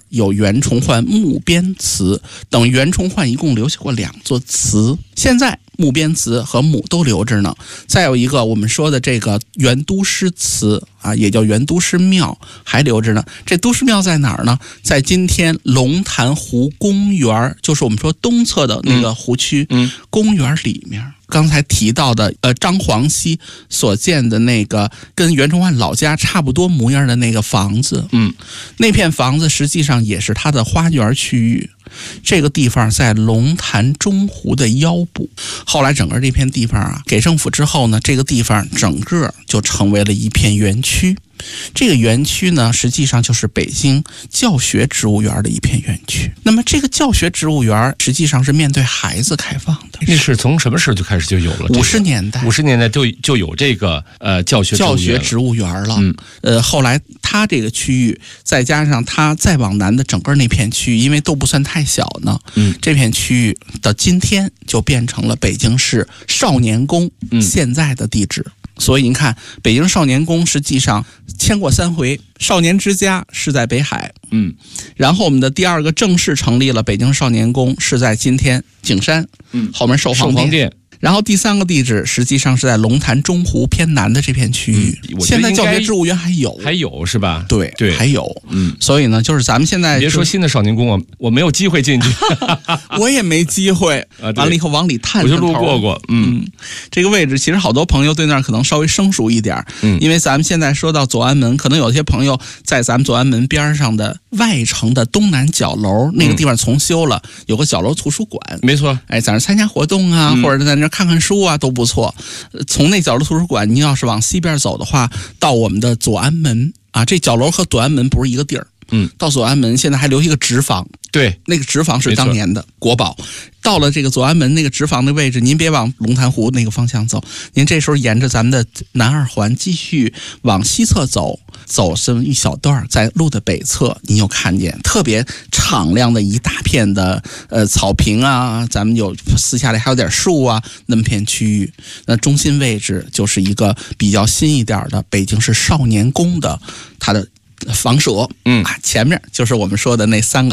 有袁崇焕墓边祠，等于袁崇焕一共留下过2座祠。现在墓边祠和墓都留着呢。再有一个我们说的这个袁都师祠啊，也叫袁都师庙，还留着呢。这都师庙在哪儿呢？在今天龙潭湖公园，就是我们说东侧的那个湖区，公园里面。刚才提到的张黄锡所建的那个跟袁崇焕老家差不多模样的那个房子，那片房子实际上也是他的花园区域。这个地方在龙潭中湖的腰部。后来整个这片地方啊，给政府之后呢，这个地方整个就成为了一片园区。这个园区呢，实际上就是北京教学植物园的一片园区。那么这个教学植物园实际上是面对孩子开放的。 那是从什么时候就开始就有了 ？50年代 ，50年代就有这个教学植物园了。后来它这个区域，再加上它再往南的整个那片区域，因为都不算太小呢，这片区域的今天就变成了北京市少年宫现在的地址。所以您看，北京少年宫实际上迁过3回，少年之家是在北海，然后我们的第2个正式成立了北京少年宫是在今天景山，后面寿皇殿。然后第3个地址实际上是在龙潭中湖偏南的这片区域。现在教学植物园还有是吧？ 对，还有。所以呢，就是咱们现在别说新的少年宫，我没有机会进去， 我也没机会。完了以后往里探， 我就路过。 这个位置其实好多朋友对那儿可能稍微生疏一点，因为咱们现在说到左安门，可能有些朋友在咱们左安门边上的外城的东南角楼那个地方重修了，有个角楼图书馆。 没错， 在那参加活动啊，或者在那看看书啊都不错。从那角楼图书馆，您要是往西边走的话，到我们的左安门啊，这角楼和左安门不是一个地儿。到左安门现在还留一个直房， 对， 那个直房是当年的国宝。到了这个左安门那个直房的位置，您别往龙潭湖那个方向走，您这时候沿着咱们的南2环继续往西侧走这么一小段，在路的北侧，您又看见特别敞亮的一大片的草坪啊，咱们有私下里还有点树啊，那么片区域。那中心位置就是一个比较新一点的北京市少年宫的它的房舍，前面就是我们说的那3个